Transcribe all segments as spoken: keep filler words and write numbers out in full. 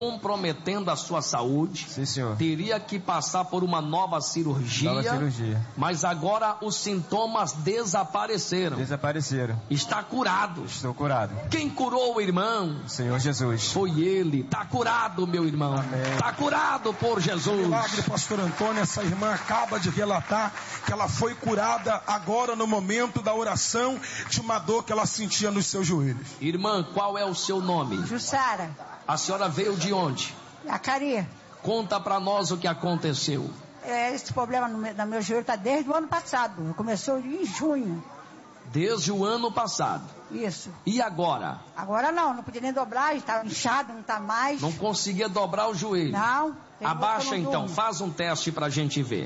comprometendo a sua saúde. Sim, senhor. Teria que passar por uma nova cirurgia. Nova cirurgia. Mas agora os sintomas desapareceram. Desapareceram. Está curado. Estou curado. Quem curou o irmão? O Senhor Jesus. Foi ele. Está curado, meu irmão. Está curado por Jesus. Milagre, pastor Antônio. Essa irmã acaba de relatar que ela foi curada agora no momento da oração de uma dor que ela sentia nos seus joelhos. Irmã, qual é o seu nome? Jussara. A senhora veio de onde? Acari. Conta pra nós o que aconteceu. É, esse problema no meu, no meu joelho está desde o ano passado. Começou em junho. Desde o ano passado. Isso. E agora? Agora não, não podia nem dobrar, estava inchado, não está mais. Não conseguia dobrar o joelho? Não. Abaixa então, faz um teste pra gente ver.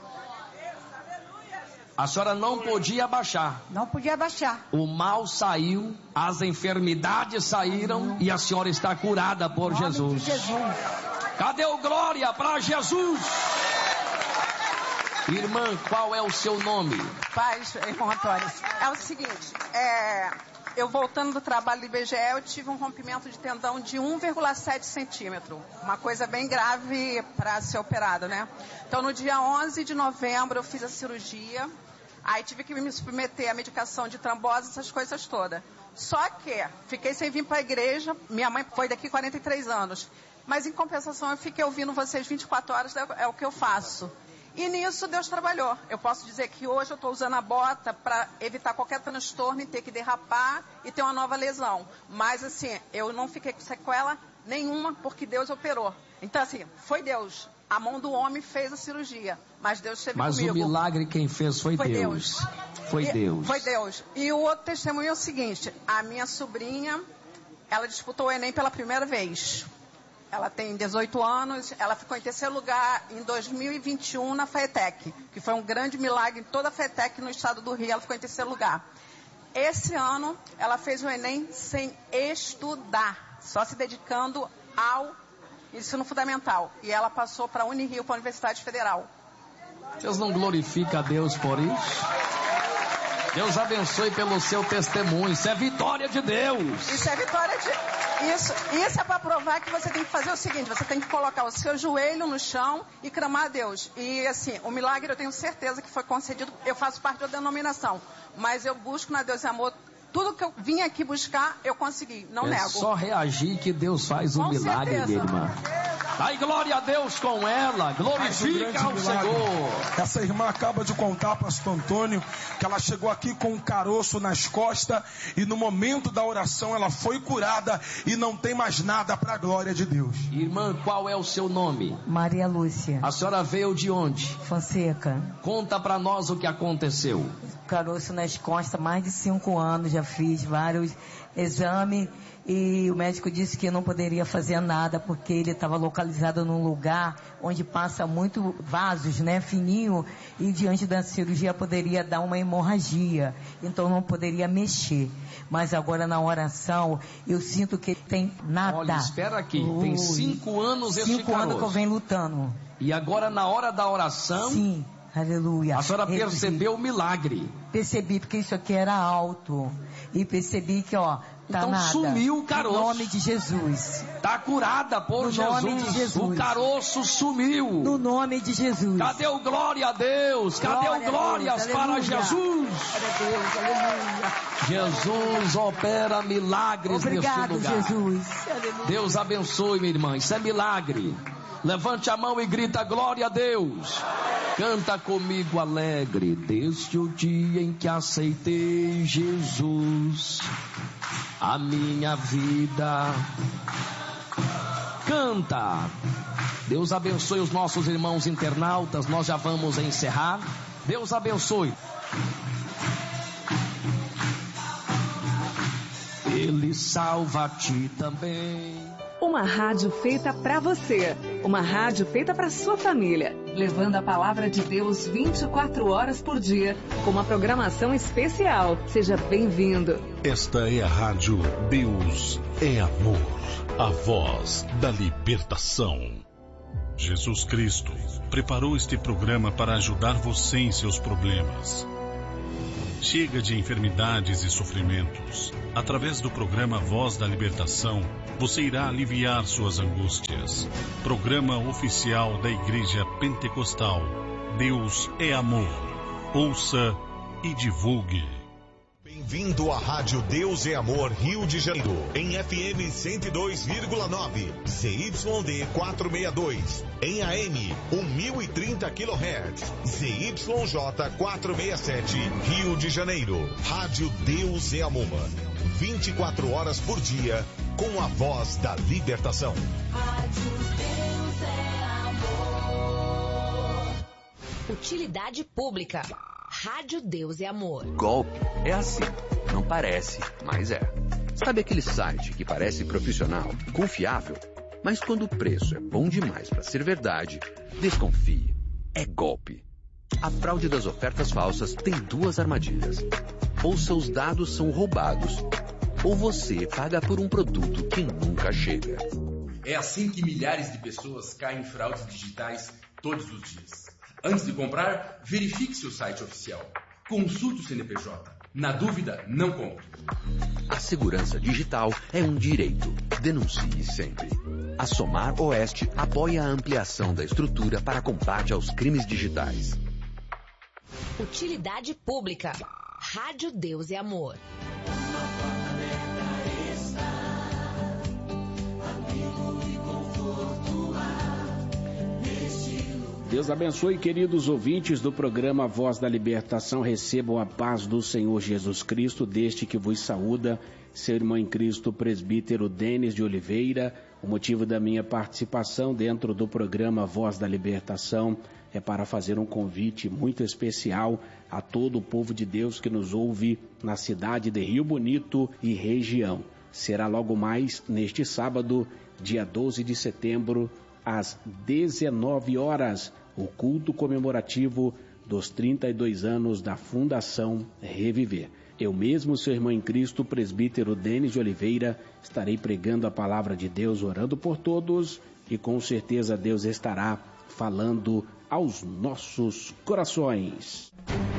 A senhora não podia abaixar. Não podia abaixar. O mal saiu, as enfermidades saíram não. E a senhora está curada por Nome Jesus. De Jesus. Cadê o glória para Jesus? Irmã, qual é o seu nome? Paz, irmão Antônio. É o seguinte, é, eu voltando do trabalho do I B G E, eu tive um rompimento de tendão de um vírgula sete centímetro. Uma coisa bem grave para ser operada, né? Então, no dia onze de novembro, eu fiz a cirurgia. Aí tive que me submeter à medicação de trombose, essas coisas todas. Só que fiquei sem vir para a igreja. Minha mãe foi daqui quarenta e três anos. Mas em compensação eu fiquei ouvindo vocês vinte e quatro horas, é o que eu faço. E nisso Deus trabalhou. Eu posso dizer que hoje eu estou usando a bota para evitar qualquer transtorno e ter que derrapar e ter uma nova lesão. Mas assim, eu não fiquei com sequela nenhuma porque Deus operou. Então assim, foi Deus. A mão do homem fez a cirurgia, mas Deus esteve mas comigo. Mas o milagre quem fez foi, foi Deus. Deus. Foi e, Deus. Foi Deus. E o outro testemunho é o seguinte, a minha sobrinha, ela disputou o Enem pela primeira vez. Ela tem dezoito anos, ela ficou em terceiro lugar em dois mil e vinte e um na FATEC, que foi um grande milagre em toda a FATEC no estado do Rio, ela ficou em terceiro lugar. Esse ano, ela fez o Enem sem estudar, só se dedicando ao ensino fundamental. E ela passou para a Unirio, para a Universidade Federal. Vocês não glorificam a Deus por isso? Deus abençoe pelo seu testemunho. Isso é vitória de Deus. Isso é vitória de... Isso, isso é para provar que você tem que fazer o seguinte, você tem que colocar o seu joelho no chão e clamar a Deus. E assim, o milagre eu tenho certeza que foi concedido. Eu faço parte da denominação, mas eu busco na Deus e Amor. Tudo que eu vim aqui buscar, eu consegui, não é nego. É só reagir que Deus faz o um milagre, certeza. Minha irmã. Dai glória a Deus com ela, glorifica o Senhor. Essa irmã acaba de contar, pastor Antônio, que ela chegou aqui com um caroço nas costas e no momento da oração ela foi curada e não tem mais nada para a glória de Deus. Irmã, qual é o seu nome? Maria Lúcia. A senhora veio de onde? Fonseca. Conta para nós o que aconteceu. Caroço nas costas, mais de cinco anos, já fiz vários exames e o médico disse que não poderia fazer nada porque ele estava localizado num lugar onde passa muito vasos, né, fininho, e diante da cirurgia poderia dar uma hemorragia, então não poderia mexer. Mas agora na oração eu sinto que tem nada. Olha, espera aqui, Ui, tem cinco anos esse Cinco caroço. anos que eu venho lutando. E agora na hora da oração... Sim. Aleluia. A senhora percebeu o milagre? Percebi, porque isso aqui era alto. E percebi que, ó, tá então nada. Sumiu o caroço. No nome de Jesus. Tá curada por no Jesus. Nome de Jesus. O caroço sumiu. No nome de Jesus. Cadê o glória a Deus? Cadê glória o glórias Deus, para Jesus? Glória a Deus, aleluia. Jesus opera milagres Obrigado, neste lugar. Jesus. Aleluia. Deus abençoe, minha irmã. Isso é milagre. Levante a mão e grita glória a Deus. Canta comigo alegre, desde o dia em que aceitei Jesus, a minha vida. Canta. Deus abençoe os nossos irmãos internautas, nós já vamos encerrar. Deus abençoe. Ele salva a ti também. Uma rádio feita para você, uma rádio feita para sua família, levando a palavra de Deus vinte e quatro horas por dia, com uma programação especial. Seja bem-vindo. Esta é a rádio Deus é Amor, a voz da libertação. Jesus Cristo preparou este programa para ajudar você em seus problemas. Chega de enfermidades e sofrimentos. Através do programa Voz da Libertação, você irá aliviar suas angústias. Programa oficial da Igreja Pentecostal. Deus é amor. Ouça e divulgue. Bem-vindo à Rádio Deus é Amor Rio de Janeiro, em F M cento e dois vírgula nove, Z Y D quatrocentos e sessenta e dois, em A M mil e trinta quilohertz, Z Y J quatrocentos e sessenta e sete, Rio de Janeiro. Rádio Deus é Amor, vinte e quatro horas por dia, com a voz da libertação. Rádio Deus é Amor. Utilidade pública. Rádio Deus é Amor. Golpe é assim, não parece, mas é. Sabe aquele site que parece profissional, confiável, mas quando o preço é bom demais para ser verdade, desconfie. É golpe. A fraude das ofertas falsas tem duas armadilhas. Ou seus dados são roubados, ou você paga por um produto que nunca chega. É assim que milhares de pessoas caem em fraudes digitais todos os dias. Antes de comprar, verifique seu site oficial. Consulte o C N P J. Na dúvida, não compre. A segurança digital é um direito. Denuncie sempre. A Somar Oeste apoia a ampliação da estrutura para combate aos crimes digitais. Utilidade pública. Rádio Deus é Amor. Deus abençoe, queridos ouvintes do programa Voz da Libertação. Recebam a paz do Senhor Jesus Cristo, deste que vos saúda, seu irmão em Cristo, presbítero Denis de Oliveira. O motivo da minha participação dentro do programa Voz da Libertação é para fazer um convite muito especial a todo o povo de Deus que nos ouve na cidade de Rio Bonito e região. Será logo mais neste sábado, dia doze de setembro, às dezenove horas, o culto comemorativo dos trinta e dois anos da Fundação Reviver. Eu mesmo, seu irmão em Cristo, presbítero Denis de Oliveira, estarei pregando a palavra de Deus, orando por todos, e com certeza Deus estará falando aos nossos corações.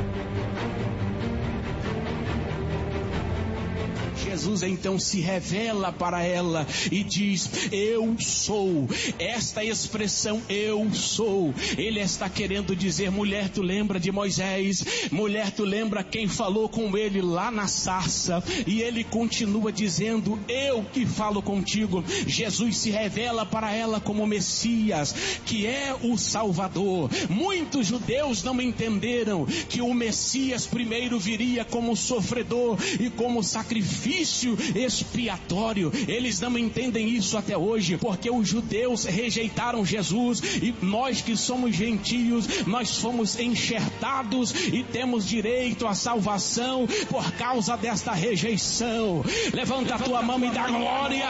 Jesus então se revela para ela e diz: eu sou. Esta expressão eu sou, ele está querendo dizer: mulher, tu lembra de Moisés? Mulher, tu lembra quem falou com ele lá na sarça? E ele continua dizendo: eu que falo contigo. Jesus se revela para ela como Messias, que é o Salvador. Muitos judeus não entenderam que o Messias primeiro viria como sofredor e como sacrifício expiatório. Eles não entendem isso até hoje, porque os judeus rejeitaram Jesus e nós que somos gentios, nós fomos enxertados e temos direito à salvação por causa desta rejeição. Levanta a tua mão e dá glória.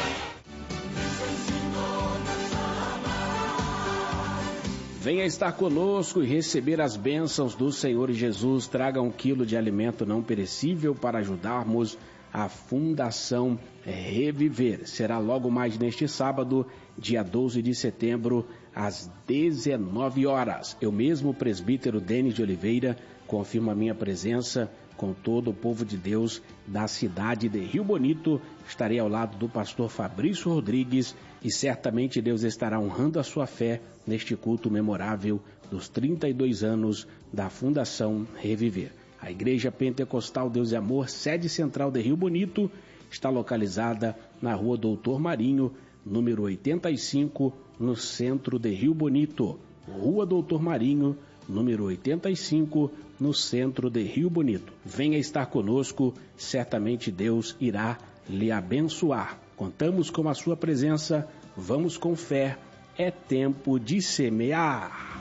Venha estar conosco e receber as bênçãos do Senhor Jesus. Traga um quilo de alimento não perecível para ajudarmos a Fundação Reviver. Será logo mais neste sábado, dia doze de setembro, às dezenove horas. Eu mesmo, presbítero Denis de Oliveira, confirmo a minha presença com todo o povo de Deus da cidade de Rio Bonito. Estarei ao lado do pastor Fabrício Rodrigues e certamente Deus estará honrando a sua fé neste culto memorável dos trinta e dois anos da Fundação Reviver. A Igreja Pentecostal Deus e Amor, sede central de Rio Bonito, está localizada na Rua Doutor Marinho, número oitenta e cinco, no centro de Rio Bonito. Rua Doutor Marinho, número oitenta e cinco, no centro de Rio Bonito. Venha estar conosco, certamente Deus irá lhe abençoar. Contamos com a sua presença, vamos com fé, é tempo de semear.